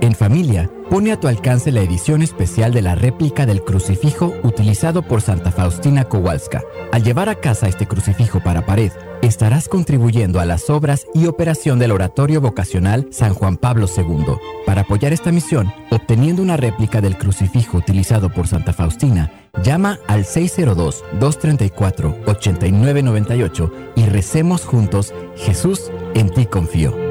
En familia, pone a tu alcance la edición especial de la réplica del crucifijo utilizado por Santa Faustina Kowalska. Al llevar a casa este crucifijo para pared, estarás contribuyendo a las obras y operación del Oratorio Vocacional San Juan Pablo II. Para apoyar esta misión, obteniendo una réplica del crucifijo utilizado por Santa Faustina, llama al 602-234-8998 y recemos juntos: Jesús, en ti confío.